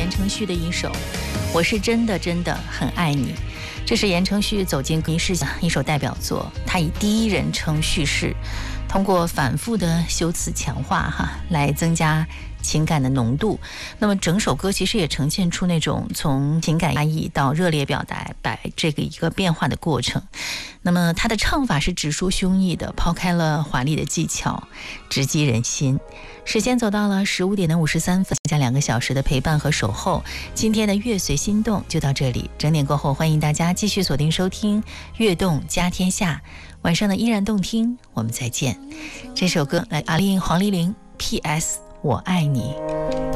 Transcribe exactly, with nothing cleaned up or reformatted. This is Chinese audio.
言承旭的一首《我是真的真的很爱你》，这是言承旭走进影视一首代表作。他以第一人称叙事，通过反复的修辞强化哈，来增加情感的浓度。那么整首歌其实也呈现出那种从情感压抑到热烈表达把这个一个变化的过程。那么他的唱法是直抒胸臆的，抛开了华丽的技巧，直击人心。时间走到了十五点的五十三分，加两个小时的陪伴和守候，今天的乐随心动就到这里。整点过后，欢迎大家继续锁定收听乐动家天下，晚上的依然动听，我们再见。这首歌来阿丽黄丽玲 P S 我爱你。